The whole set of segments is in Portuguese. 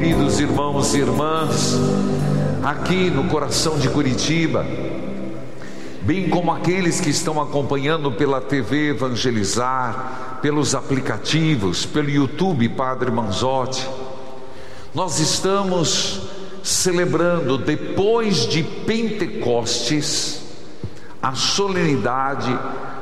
queridos irmãos e irmãs, aqui no coração de Curitiba, bem como aqueles que estão acompanhando pela TV Evangelizar, pelos aplicativos, pelo YouTube Padre Manzotti, nós estamos celebrando, depois de Pentecostes, a solenidade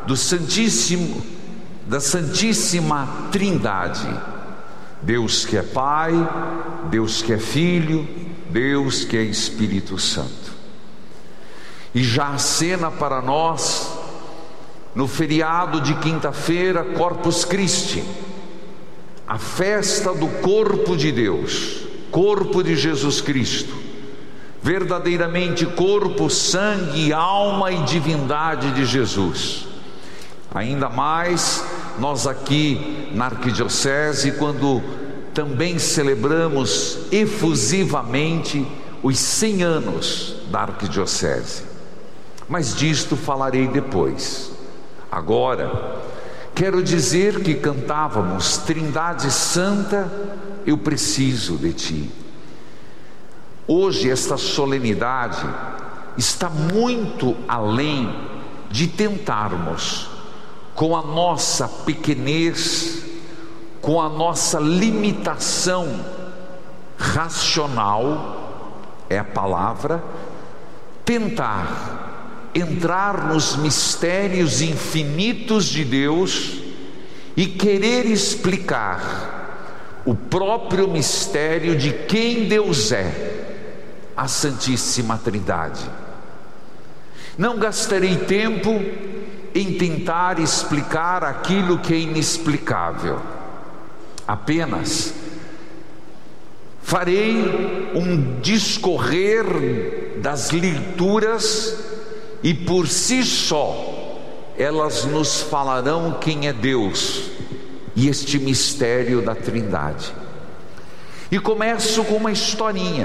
da Santíssima Trindade. Deus que é Pai, Deus que é Filho, Deus que é Espírito Santo. E já acena para nós, no feriado de quinta-feira, Corpus Christi, a festa do corpo de Deus, corpo de Jesus Cristo, verdadeiramente corpo, sangue, alma e divindade de Jesus. Ainda mais nós aqui na Arquidiocese, quando também celebramos efusivamente os 100 anos da Arquidiocese. Mas disto falarei depois. Agora, quero dizer que cantávamos: Trindade Santa, eu preciso de Ti. Hoje esta solenidade está muito além de tentarmos, com a nossa pequenez, com a nossa limitação racional, é a palavra, tentar entrar nos mistérios infinitos de Deus e querer explicar o próprio mistério de quem Deus é, a Santíssima Trindade. Não gastarei tempo em tentar explicar aquilo que é inexplicável, apenas farei um discorrer das leituras e por si só elas nos falarão quem é Deus e este mistério da Trindade. E começo com uma historinha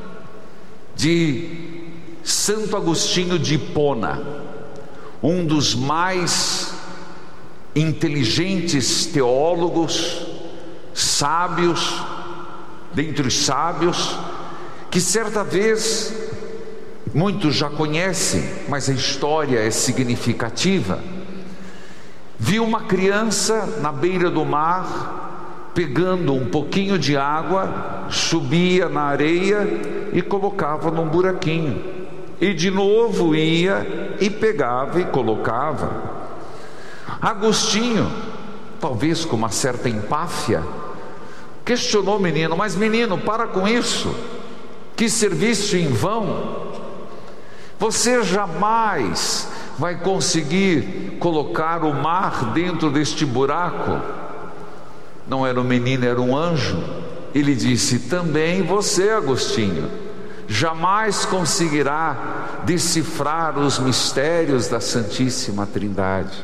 de Santo Agostinho de Hipona, um dos mais inteligentes teólogos, sábios, dentre os sábios, que certa vez, muitos já conhecem, mas a história é significativa, viu uma criança na beira do mar, pegando um pouquinho de água, subia na areia e colocava num buraquinho. E de novo ia e pegava e colocava. Agostinho, talvez com uma certa empáfia, questionou o menino: mas menino, para com isso, que serviço em vão, você jamais vai conseguir colocar o mar dentro deste buraco. Não era um menino, era um anjo. Ele disse: também você, Agostinho, jamais conseguirá decifrar os mistérios da Santíssima Trindade.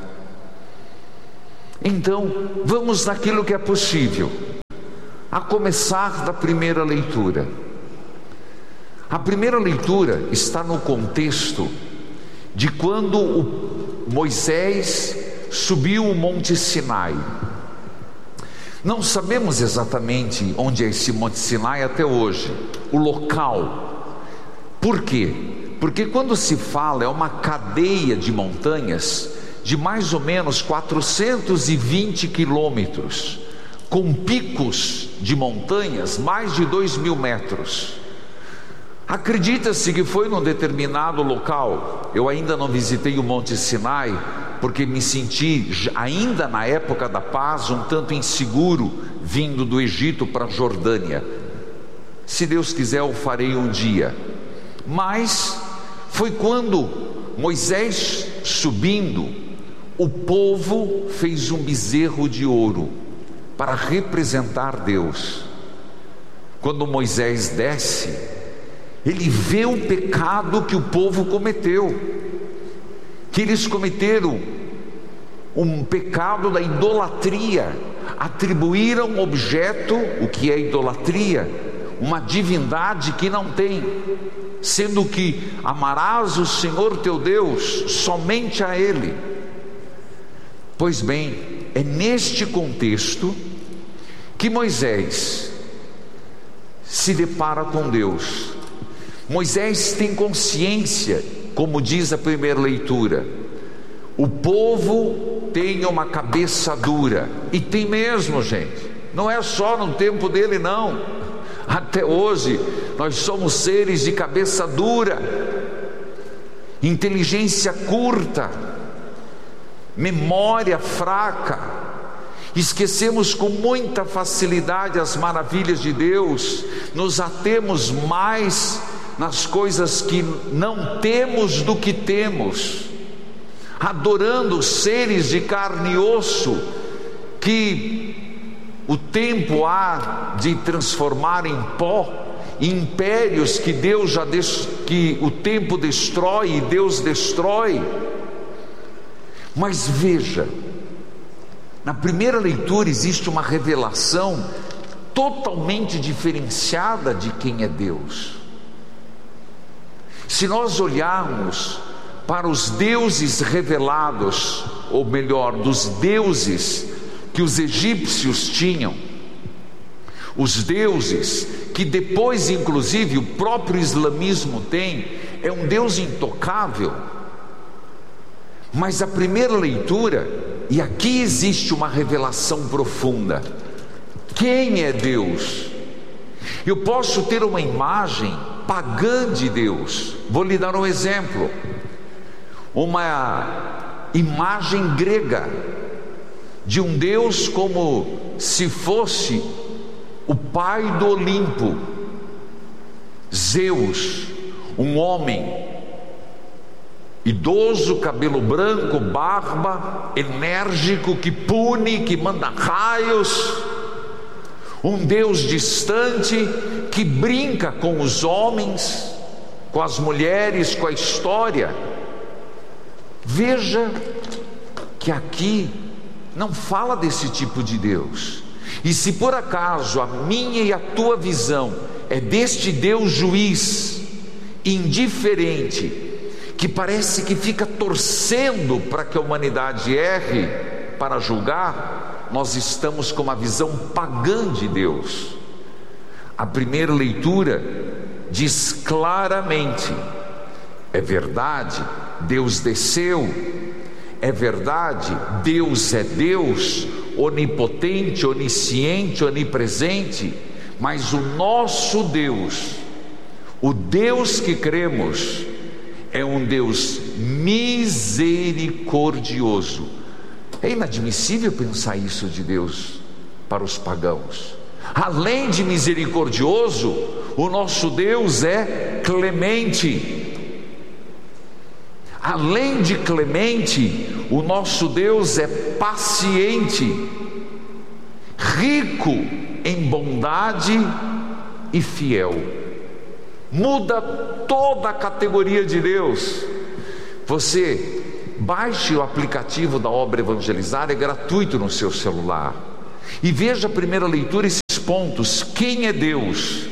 Então, vamos naquilo que é possível, a começar da primeira leitura. A primeira leitura está no contexto de quando Moisés subiu o Monte Sinai. Não sabemos exatamente onde é esse Monte Sinai até hoje, o local. Por quê? Porque quando se fala, é uma cadeia de montanhas de mais ou menos 420 quilômetros, com picos de montanhas mais de 2.000 metros. Acredita-se que foi num determinado local. Eu ainda não visitei o Monte Sinai, porque me senti, ainda na época da paz, um tanto inseguro, vindo do Egito para a Jordânia. Se Deus quiser, eu farei um dia. Mas foi quando Moisés subindo, o povo fez um bezerro de ouro para representar Deus. Quando Moisés desce, ele vê o pecado que o povo cometeu, que eles cometeram um pecado da idolatria, atribuíram objeto, o que é idolatria, uma divindade que não tem, sendo que amarás o Senhor teu Deus somente a Ele. Pois bem, é neste contexto que Moisés se depara com Deus. Moisés tem consciência, como diz a primeira leitura, o povo tem uma cabeça dura, e tem mesmo, gente, não é só no tempo dele não, até hoje nós somos seres de cabeça dura, inteligência curta, memória fraca, esquecemos com muita facilidade as maravilhas de Deus, nos atemos mais nas coisas que não temos do que temos, adorando seres de carne e osso, que o tempo há de transformar em pó, impérios que que o tempo destrói e Deus destrói. Mas veja, na primeira leitura existe uma revelação totalmente diferenciada de quem é Deus. Se nós olharmos para os deuses revelados, ou melhor, dos deuses que os egípcios tinham, os deuses que depois inclusive o próprio islamismo tem, é um Deus intocável. Mas a primeira leitura, e aqui existe uma revelação profunda: quem é Deus? Eu posso ter uma imagem pagã de Deus. Vou lhe dar um exemplo, uma imagem grega de um Deus como se fosse o pai do Olimpo, Zeus, um homem idoso, cabelo branco, barba, enérgico, que pune, que manda raios, um Deus distante, que brinca com os homens, com as mulheres, com a história. Veja que aqui não fala desse tipo de Deus. E se por acaso a minha e a tua visão é deste Deus juiz, indiferente, que parece que fica torcendo para que a humanidade erre para julgar, nós estamos com uma visão pagã de Deus. A primeira leitura diz claramente: é verdade, Deus desceu, é verdade, Deus é Deus, onipotente, onisciente, onipresente, mas o nosso Deus, o Deus que cremos, é um Deus misericordioso. É inadmissível pensar isso de Deus para os pagãos. Além de misericordioso, o nosso Deus é clemente. Além de clemente, o nosso Deus é paciente, rico em bondade e fiel. Muda toda a categoria de Deus. Você baixe o aplicativo da Obra Evangelizar, é gratuito no seu celular, e veja a primeira leitura, esses pontos. Quem é Deus?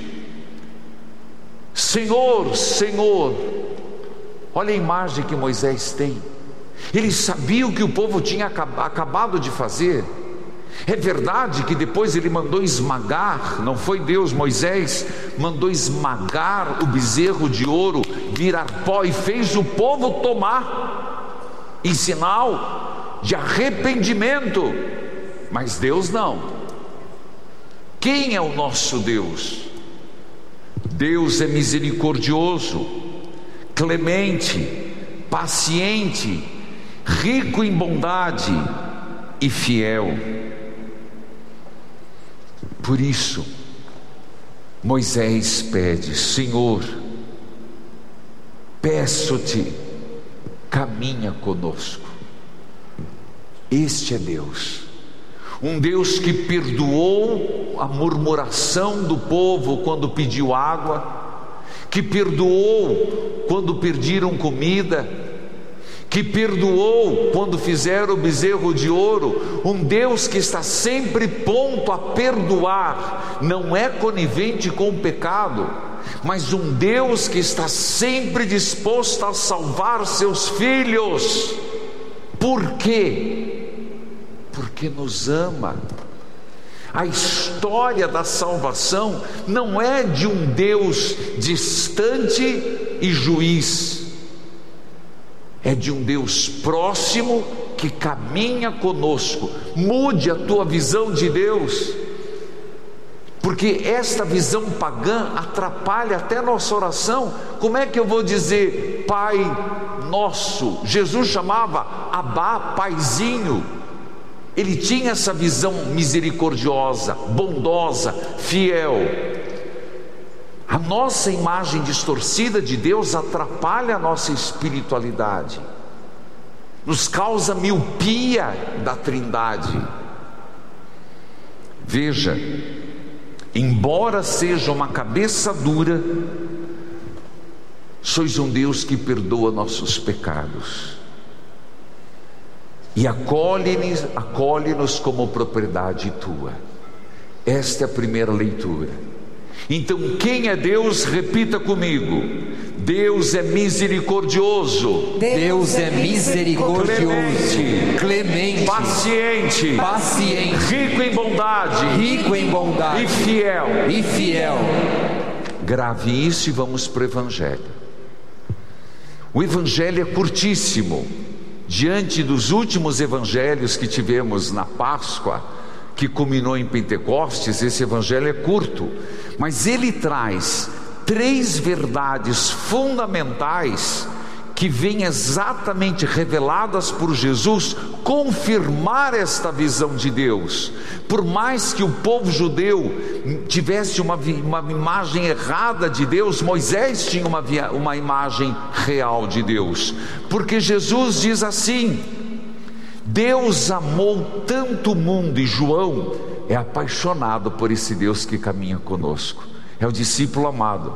Senhor, Senhor. Olha a imagem que Moisés tem. Ele sabia o que o povo tinha acabado de fazer. É verdade que depois ele mandou esmagar, não foi Deus, Moisés mandou esmagar o bezerro de ouro, virar pó, e fez o povo tomar, em sinal de arrependimento. Mas Deus não. Quem é o nosso Deus? Deus é misericordioso, clemente, paciente, rico em bondade e fiel. Por isso, Moisés pede: Senhor, peço-te, caminha conosco. Este é Deus, um Deus que perdoou a murmuração do povo quando pediu água, que perdoou quando pediram comida, que perdoou quando fizeram o bezerro de ouro. Um Deus que está sempre pronto a perdoar, não é conivente com o pecado, mas um Deus que está sempre disposto a salvar seus filhos. Por quê? Porque nos ama. A história da salvação não é de um Deus distante e juiz, é de um Deus próximo que caminha conosco. Mude a tua visão de Deus, porque esta visão pagã atrapalha até a nossa oração. Como é que eu vou dizer Pai Nosso? Jesus chamava Abá, Paizinho. Ele tinha essa visão misericordiosa, bondosa, fiel. A nossa imagem distorcida de Deus atrapalha a nossa espiritualidade, nos causa miopia da Trindade. Veja, embora seja uma cabeça dura, sois um Deus que perdoa nossos pecados e acolhe-nos como propriedade tua. Esta é a primeira leitura. Então, quem é Deus? Repita comigo: Deus é misericordioso. Deus é misericordioso, clemente, paciente, rico em bondade, e fiel. Grave isso e vamos para o Evangelho. O Evangelho é curtíssimo. Diante dos últimos evangelhos que tivemos na Páscoa, que culminou em Pentecostes, esse evangelho é curto, mas ele traz 3 verdades fundamentais que vêm exatamente reveladas por Jesus, confirmar esta visão de Deus. Por mais que o povo judeu tivesse uma imagem errada de Deus, Moisés tinha uma imagem real de Deus, porque Jesus diz assim: Deus amou tanto o mundo, e João é apaixonado por esse Deus que caminha conosco, é o discípulo amado.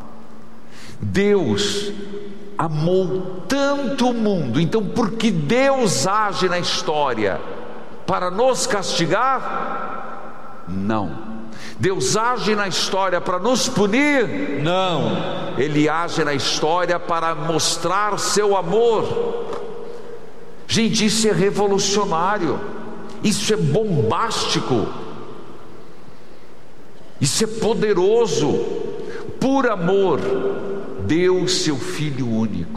Deus amou tanto o mundo. Então, porque Deus age na história para nos castigar? Não. Deus age na história para nos punir? Não. Ele age na história para mostrar seu amor. Gente, isso é revolucionário, isso é bombástico, isso é poderoso. Por amor deu seu Filho único.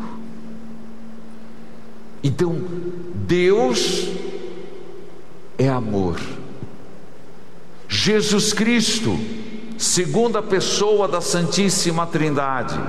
Então, Deus é amor. Jesus Cristo, segunda pessoa da Santíssima Trindade,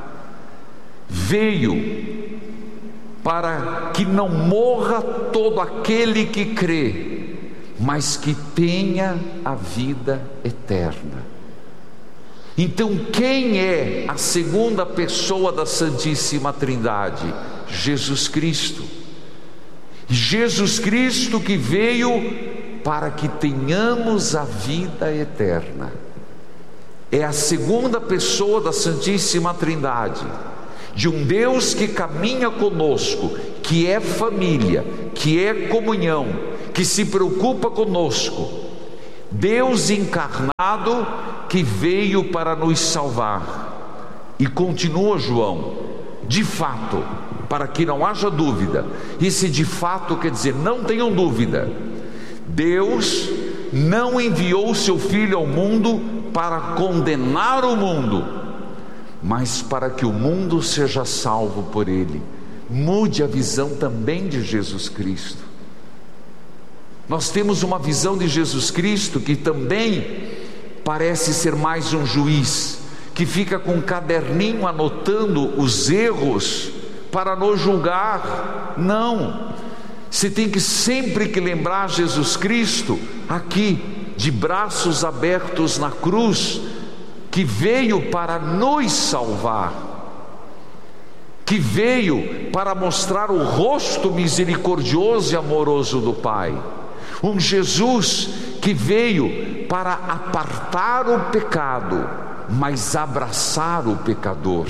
veio para que não morra todo aquele que crê, mas que tenha a vida eterna. Então, quem é a segunda pessoa da Santíssima Trindade? Jesus Cristo. Jesus Cristo que veio para que tenhamos a vida eterna. É a segunda pessoa da Santíssima Trindade, de um Deus que caminha conosco, que é família, que é comunhão, que se preocupa conosco. Deus encarnado que veio para nos salvar. E continua João: de fato, para que não haja dúvida. Esse de fato quer dizer, não tenham dúvida, Deus não enviou o seu Filho ao mundo para condenar o mundo, mas para que o mundo seja salvo por ele. Mude a visão também de Jesus Cristo. Nós temos uma visão de Jesus Cristo que também parece ser mais um juiz, que fica com um caderninho anotando os erros para nos julgar. Não, você tem que sempre que lembrar Jesus Cristo aqui, de braços abertos na cruz, que veio para nos salvar, que veio para mostrar o rosto misericordioso e amoroso do Pai. Um Jesus que veio para apartar o pecado, mas abraçar o pecador.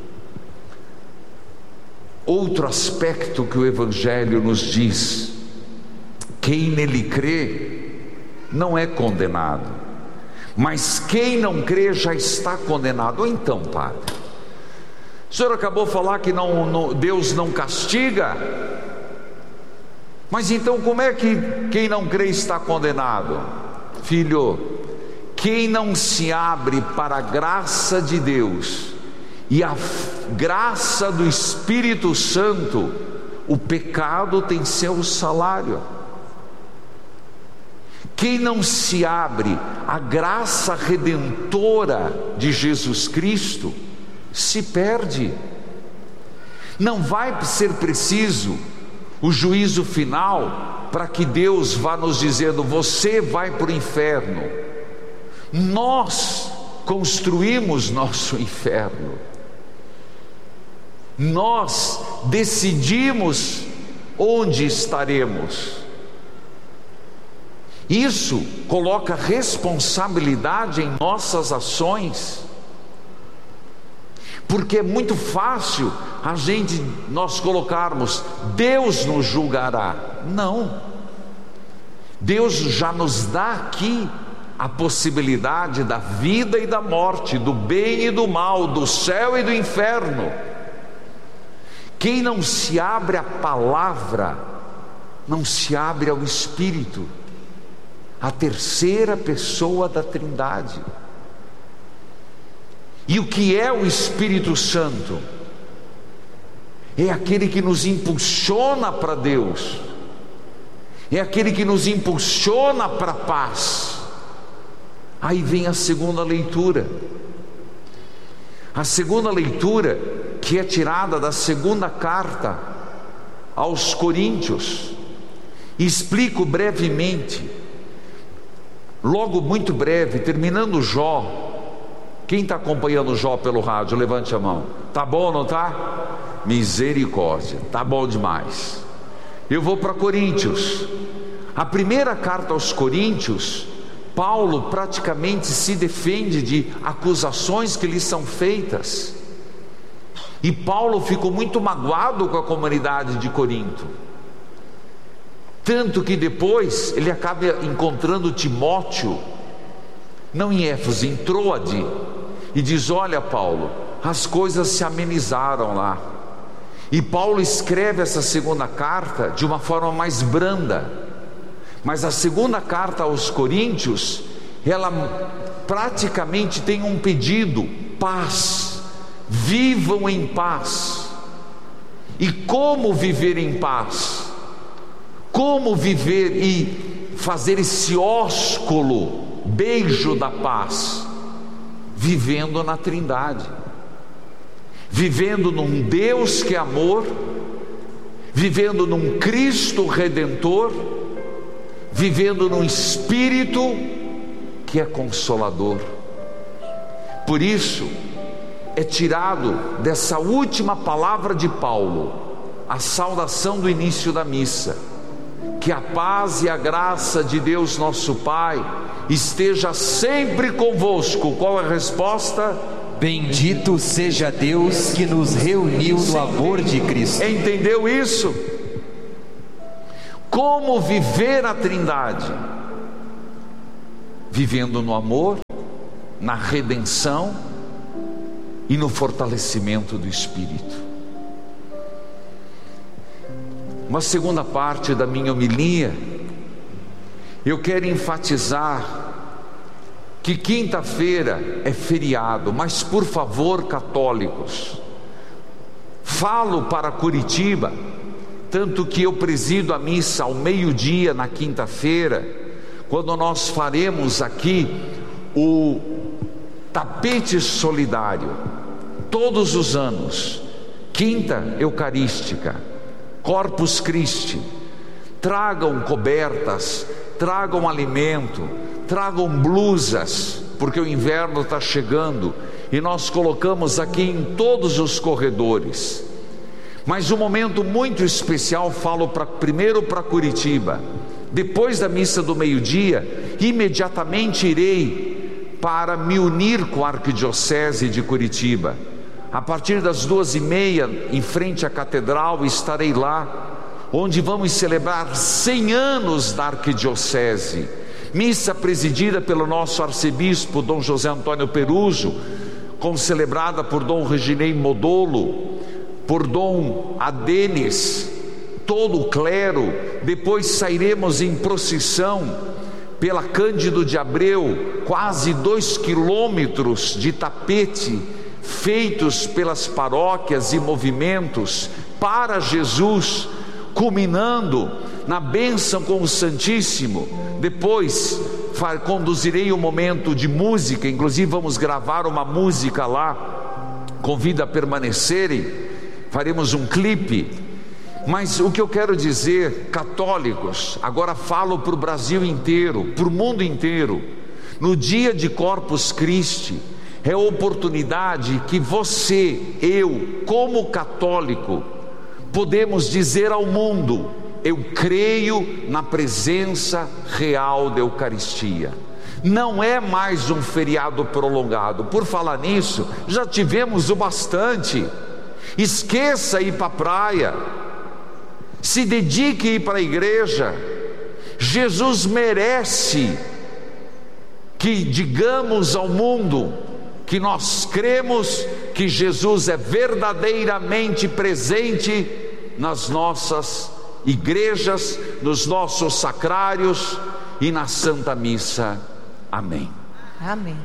Outro aspecto que o Evangelho nos diz: quem nele crê não é condenado, mas quem não crê já está condenado. Ou então, padre, o senhor acabou de falar que Deus não castiga, mas então como é que quem não crê está condenado? filho, quem não se abre para a graça de Deus e a graça do Espírito Santo, o pecado tem seu salário. Quem não se abre à graça redentora de Jesus Cristo, se perde. Não vai ser preciso o juízo final para que Deus vá nos dizendo: você vai para o inferno. Nós construímos nosso inferno. Nós decidimos onde estaremos. Isso coloca responsabilidade em nossas ações, porque é muito fácil nós colocarmos: Deus nos julgará. Não, Deus já nos dá aqui a possibilidade da vida e da morte, do bem e do mal, do céu e do inferno. Quem não se abre à palavra, não se abre ao Espírito, a terceira pessoa da Trindade. E o que é o Espírito Santo? É aquele que nos impulsiona para Deus, é aquele que nos impulsiona para a paz. Aí vem a segunda leitura. A segunda leitura, que é tirada da segunda carta aos Coríntios. Explico brevemente, logo muito breve, terminando Jó. Quem está acompanhando Jó pelo rádio, levante a mão. Tá bom, não tá? Misericórdia, tá bom demais. Eu vou para Coríntios. A primeira carta aos Coríntios, Paulo praticamente se defende de acusações que lhe são feitas. E Paulo ficou muito magoado com a comunidade de Corinto, tanto que depois ele acaba encontrando Timóteo, não em Éfeso, em Troade, e diz: olha, Paulo, as coisas se amenizaram lá. E Paulo escreve essa segunda carta de uma forma mais branda. Mas a segunda carta aos Coríntios, ela praticamente tem um pedido: paz, vivam em paz. E como viver em paz? Como viver e fazer esse ósculo, beijo da paz? Vivendo na Trindade, vivendo num Deus que é amor, vivendo num Cristo Redentor, vivendo num Espírito que é consolador. Por isso é tirado dessa última palavra de Paulo a saudação do início da missa: que a paz e a graça de Deus nosso Pai esteja sempre convosco. Qual é a resposta? Bendito seja Deus que nos reuniu no amor de Cristo. Entendeu isso? Como viver a Trindade? Vivendo no amor, na redenção e no fortalecimento do Espírito. Uma segunda parte da minha homilia, eu quero enfatizar que quinta-feira é feriado, mas por favor, católicos, falo para Curitiba, tanto que eu presido a missa ao meio-dia na quinta-feira, quando nós faremos aqui o tapete solidário, todos os anos, quinta eucarística, Corpus Christi. Tragam cobertas, tragam alimento, tragam blusas, porque o inverno está chegando e nós colocamos aqui em todos os corredores. Mas um momento muito especial, falo primeiro para Curitiba. Depois da missa do meio-dia, imediatamente irei para me unir com a Arquidiocese de Curitiba. A partir das 2h30, em frente à Catedral, estarei lá, onde vamos celebrar 100 anos da Arquidiocese. Missa presidida pelo nosso arcebispo Dom José Antônio Peruso, concelebrada por Dom Reginei Modolo, por Dom Adenes, todo o clero. Depois sairemos em procissão pela Cândido de Abreu, quase 2 quilômetros de tapete feitos pelas paróquias e movimentos para Jesus, culminando na bênção com o Santíssimo. Depois conduzirei um momento de música, inclusive vamos gravar uma música lá, convido a permanecerem, faremos um clipe. Mas o que eu quero dizer, católicos, agora falo para o Brasil inteiro, para o mundo inteiro, no dia de Corpus Christi, é a oportunidade que você, eu, como católico, podemos dizer ao mundo: eu creio na presença real da Eucaristia. Não é mais um feriado prolongado. Por falar nisso, já tivemos o bastante. Esqueça ir para a praia, se dedique a ir para a igreja. Jesus merece que digamos ao mundo que nós cremos que Jesus é verdadeiramente presente nas nossas igrejas, nos nossos sacrários e na Santa Missa. Amém. Amém.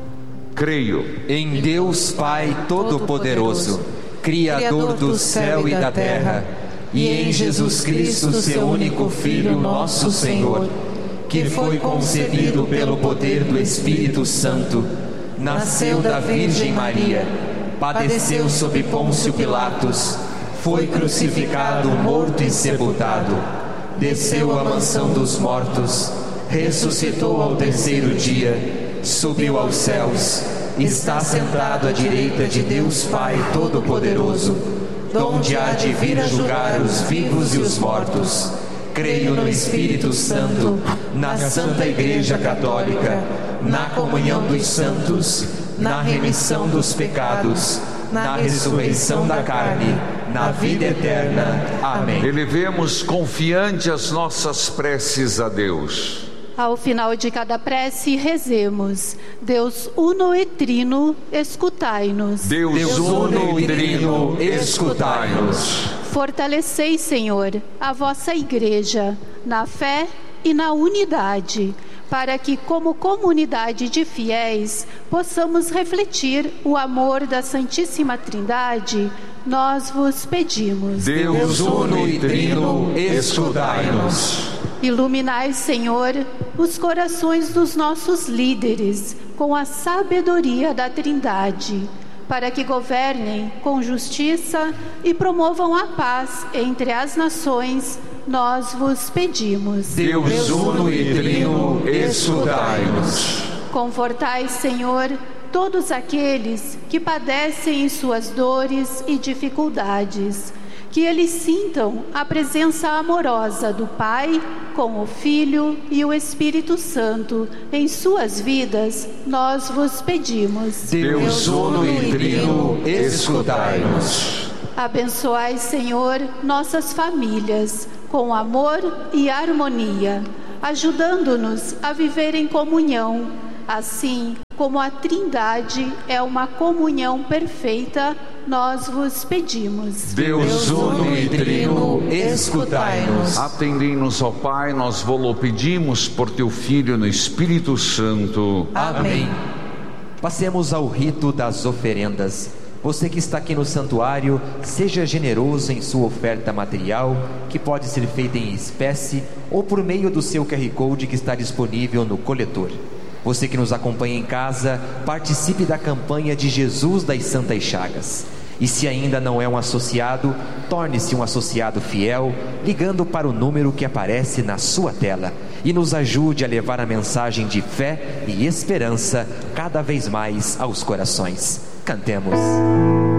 Creio em Deus Pai Todo-Poderoso, Criador do céu e da terra, e em Jesus Cristo, seu único Filho, nosso Senhor, que foi concebido pelo poder do Espírito Santo, nasceu da Virgem Maria, padeceu sob Pôncio Pilatos, foi crucificado, morto e sepultado, desceu à mansão dos mortos, ressuscitou ao terceiro dia, subiu aos céus, está sentado à direita de Deus Pai Todo-Poderoso, donde há de vir julgar os vivos e os mortos. Creio no Espírito Santo, na Santa Igreja Católica, na comunhão dos santos, na remissão dos pecados, na ressurreição da carne, na vida eterna. Amém. Elevemos confiante as nossas preces a Deus. Ao final de cada prece, rezemos: Deus uno e trino, escutai-nos. Deus uno e trino, escutai-nos. Fortalecei, Senhor, a vossa igreja na fé e na unidade, para que, como comunidade de fiéis, possamos refletir o amor da Santíssima Trindade. Nós vos pedimos. Deus uno e trino, escutai-nos. Iluminai, Senhor, os corações dos nossos líderes com a sabedoria da Trindade, para que governem com justiça e promovam a paz entre as nações. Nós vos pedimos. Deus uno e trino, escutai-nos. Confortai, Senhor, todos aqueles que padecem em suas dores e dificuldades, que eles sintam a presença amorosa do Pai com o Filho e o Espírito Santo em suas vidas. Nós vos pedimos. Deus uno e trino, escutai-nos. Abençoai, Senhor, nossas famílias com amor e harmonia, ajudando-nos a viver em comunhão, assim como a Trindade é uma comunhão perfeita. Nós vos pedimos. Deus uno e trino, escutai-nos. Atendei-nos, ó Pai, nós vos pedimos por teu Filho no Espírito Santo. Amém. Passemos ao rito das oferendas. Você que está aqui no santuário, seja generoso em sua oferta material, que pode ser feita em espécie ou por meio do seu QR Code que está disponível no coletor. Você que nos acompanha em casa, participe da campanha de Jesus das Santas Chagas. E se ainda não é um associado, torne-se um associado fiel, ligando para o número que aparece na sua tela. E nos ajude a levar a mensagem de fé e esperança cada vez mais aos corações. Cantemos.